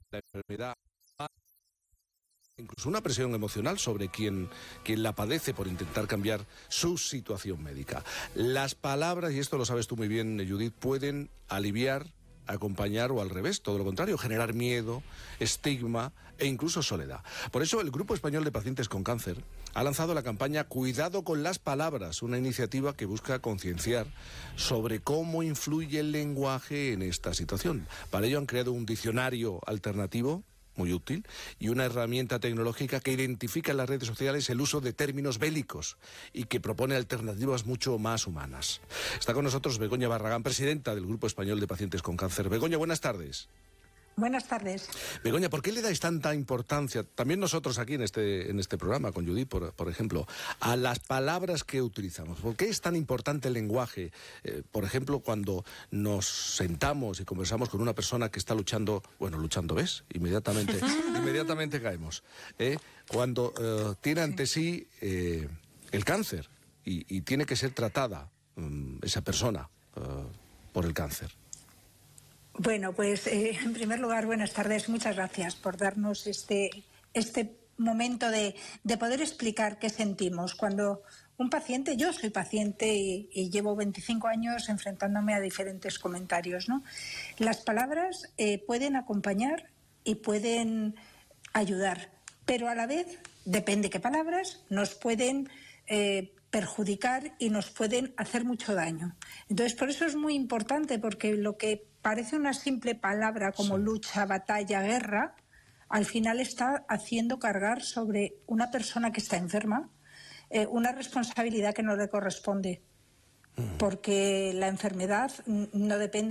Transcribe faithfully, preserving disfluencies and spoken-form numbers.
la enfermedad, incluso una presión emocional sobre quien, quien la padece por intentar cambiar su situación médica. Las palabras, y esto lo sabes tú muy bien, Judith, pueden aliviar, acompañar o al revés, todo lo contrario, generar miedo, estigma e incluso soledad. Por eso el Grupo Español de Pacientes con Cáncer ha lanzado la campaña Cuidado con las Palabras, una iniciativa que busca concienciar sobre cómo influye el lenguaje en esta situación. Para ello han creado un diccionario alternativo muy útil, y una herramienta tecnológica que identifica en las redes sociales el uso de términos bélicos y que propone alternativas mucho más humanas. Está con nosotros Begoña Barragán, presidenta del Grupo Español de Pacientes con Cáncer. Begoña, buenas tardes. Buenas tardes. Begoña, ¿por qué le dais tanta importancia, también nosotros aquí en este, en este programa, con Judith, por, por ejemplo, a las palabras que utilizamos? ¿Por qué es tan importante el lenguaje? Eh, por ejemplo, cuando nos sentamos y conversamos con una persona que está luchando, bueno, luchando, ¿ves? Inmediatamente, inmediatamente caemos. ¿eh? Cuando eh, tiene ante sí eh, el cáncer y, y tiene que ser tratada um, esa persona uh, por el cáncer. Bueno, pues eh, en primer lugar, buenas tardes. Muchas gracias por darnos este, este momento de, de poder explicar qué sentimos. Cuando un paciente, yo soy paciente y, y llevo veinticinco años enfrentándome a diferentes comentarios, ¿no? Las palabras eh, pueden acompañar y pueden ayudar, pero a la vez, depende qué palabras, nos pueden eh, perjudicar y nos pueden hacer mucho daño. Entonces, por eso es muy importante, porque lo que parece una simple palabra como sí. lucha, batalla, guerra, al final está haciendo cargar sobre una persona que está enferma eh, una responsabilidad que no le corresponde, porque la enfermedad no depende